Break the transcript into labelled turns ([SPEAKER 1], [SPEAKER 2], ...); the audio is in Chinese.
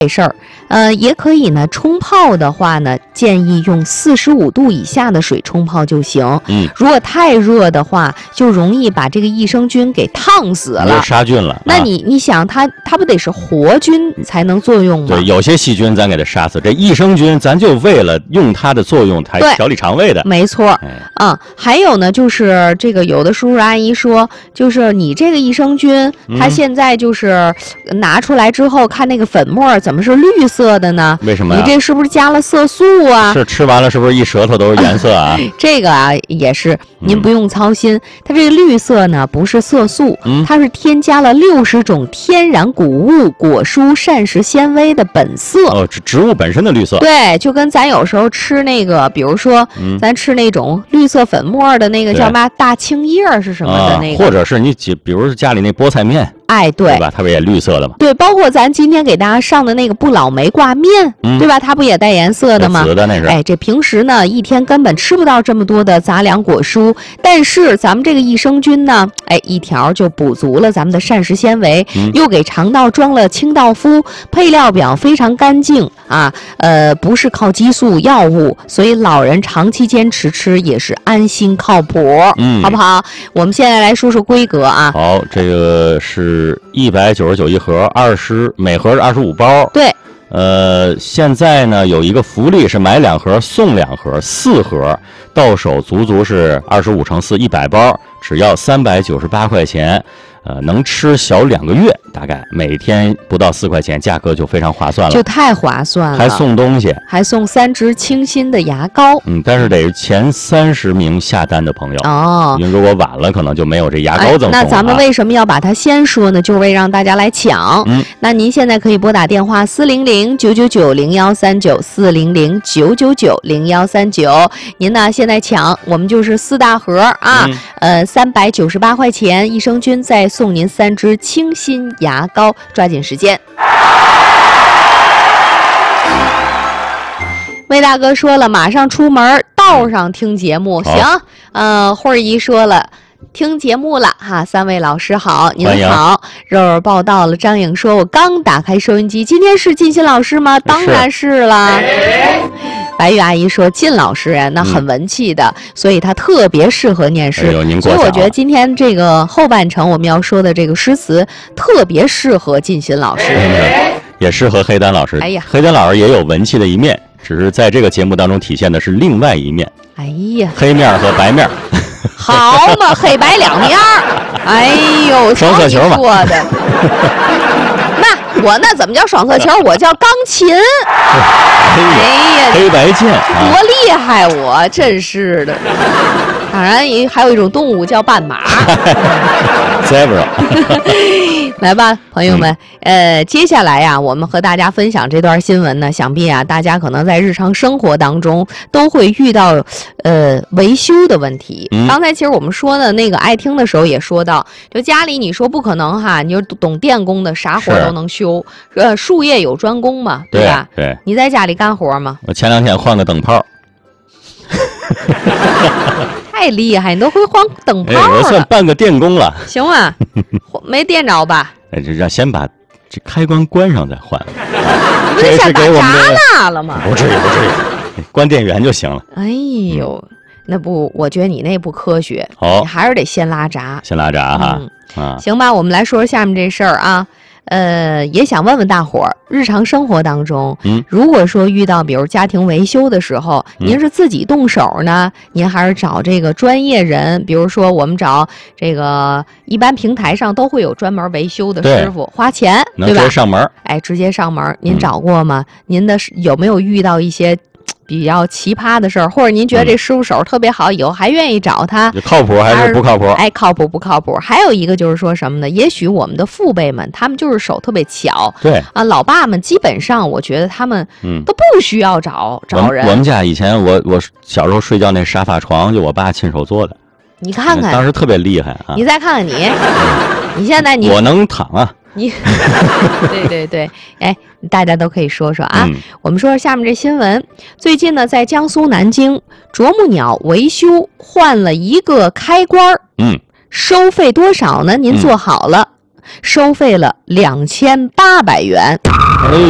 [SPEAKER 1] 这事儿。也可以呢，冲泡的话呢，建议用45度以下的水冲泡就行。如果太热的话，就容易把这个益生菌给烫死了，
[SPEAKER 2] 杀菌了。
[SPEAKER 1] 那你想，它不得是活菌才能作用吗？
[SPEAKER 2] 对，有些细菌咱给它杀死，这益生菌咱就为了用它的作用，才调理肠胃的。
[SPEAKER 1] 没错。还有呢，就是这个有的叔叔阿姨说，就是你这个益生菌，它现在就是拿出来之后，看那个粉末怎么是绿色的呢？
[SPEAKER 2] 为什么
[SPEAKER 1] 你这是不是加了色素啊？
[SPEAKER 2] 是吃完了是不是一舌头都是颜色啊？
[SPEAKER 1] 这个啊也是，您不用操心。它这个绿色呢不是色素，它是添加了60种天然谷物、果蔬、膳食纤维的本色。
[SPEAKER 2] 植物本身的绿色。
[SPEAKER 1] 对，就跟咱有时候吃那个，比如说咱吃那种绿色粉末的那个叫嘛大青叶是什么的那个，
[SPEAKER 2] 或者是你比如家里那菠菜面。对
[SPEAKER 1] 吧？
[SPEAKER 2] 它不也绿色的吗？
[SPEAKER 1] 对，包括咱今天给大家上的那个不老梅挂面，对吧？它不也带颜色的吗？
[SPEAKER 2] 紫的那是。
[SPEAKER 1] 这平时呢，一天根本吃不到这么多的杂粮果蔬，但是咱们这个益生菌呢，一条就补足了咱们的膳食纤维，又给肠道装了清道夫，配料表非常干净啊，不是靠激素药物，所以老人长期坚持吃也是安心靠谱，好不好？我们现在来说说规格啊。
[SPEAKER 2] 好，这个是199一盒，每盒是25包。
[SPEAKER 1] 对。
[SPEAKER 2] 现在呢有一个福利是买2盒送2盒，4盒到手足是25乘4 100包，只要398块钱。能吃小2个月，大概每天不到4块钱，价格就非常划算了，
[SPEAKER 1] 就太划算了。
[SPEAKER 2] 还送东西，
[SPEAKER 1] 还送3支清新的牙膏。
[SPEAKER 2] 但是得是前30名下单的朋友因为如果晚了，可能就没有这牙膏赠送了。
[SPEAKER 1] 那咱们为什么要把它先说呢？就是为让大家来抢。那您现在可以拨打电话400-999-0139，400-999-0139。您呢现在抢，我们就是4大盒啊，398块钱，益生菌再送您3支清新牙膏，抓紧时间。魏大哥说了，马上出门，道上听节目。行，慧儿姨说了，听节目了哈。3位老师好，您好。肉肉报道了，张颖说，我刚打开收音机，今天是靳鑫老师吗？当然是了。白玉阿姨说，靳老师啊，那很文气的，所以他特别适合念诗。所以我觉得今天这个后半程我们要说的这个诗词，特别适合靳鑫老师，
[SPEAKER 2] 也适合黑丹老师。黑丹老师也有文气的一面，只是在这个节目当中体现的是另外一面。黑面和白面。
[SPEAKER 1] 好嘛，黑白2面。
[SPEAKER 2] 双色球嘛。
[SPEAKER 1] 说的。我那怎么叫双色球？我叫钢琴。
[SPEAKER 2] 黑白键，
[SPEAKER 1] 多厉害！我真是的。当然，还有一种动物叫斑马。
[SPEAKER 2] Zebra。
[SPEAKER 1] 来吧，朋友们，接下来呀，我们和大家分享这段新闻呢，想必啊，大家可能在日常生活当中都会遇到维修的问题。刚才其实我们说的那个爱听的时候也说到，就家里你说不可能哈，你就懂电工的啥活都能修，术业有专攻嘛，对吧？
[SPEAKER 2] 对。
[SPEAKER 1] 你在家里干活吗？
[SPEAKER 2] 我前2天换个灯泡。
[SPEAKER 1] 太厉害，你都会换灯泡了。
[SPEAKER 2] 我算半个电工了。
[SPEAKER 1] 行啊，没电着吧？
[SPEAKER 2] 这先把这开关关上再换。
[SPEAKER 1] 不是先把闸拉了吗？
[SPEAKER 2] 不至于，关电源就行了。
[SPEAKER 1] 那不，我觉得你那不科学。你还是得先拉闸。
[SPEAKER 2] 先拉闸哈。
[SPEAKER 1] 行吧，我们来说说下面这事儿啊。也想问问大伙儿，日常生活当中，如果说遇到比如家庭维修的时候，您是自己动手呢，您还是找这个专业人？比如说我们找这个一般平台上都会有专门维修的师傅，花钱，对吧？
[SPEAKER 2] 能直接上门。
[SPEAKER 1] 直接上门。您找过吗？您的有没有遇到一些比较奇葩的事儿，或者您觉得这师傅手特别好，以后还愿意找他，
[SPEAKER 2] 靠谱还是不靠谱？
[SPEAKER 1] 靠谱不靠谱？还有一个就是说什么呢？也许我们的父辈们，他们就是手特别巧，
[SPEAKER 2] 对
[SPEAKER 1] 啊，老爸们基本上我觉得他们都不需要找人。
[SPEAKER 2] 我们家以前我小时候睡觉那沙发床就我爸亲手做的，
[SPEAKER 1] 你看看，
[SPEAKER 2] 当时特别厉害啊！
[SPEAKER 1] 你再看看你，你现在
[SPEAKER 2] 我能躺啊。
[SPEAKER 1] 对，大家都可以说说啊。我们说说下面这新闻。最近呢，在江苏南京，啄木鸟维修换了一个开关，收费多少呢？您做好了，收费了2800元。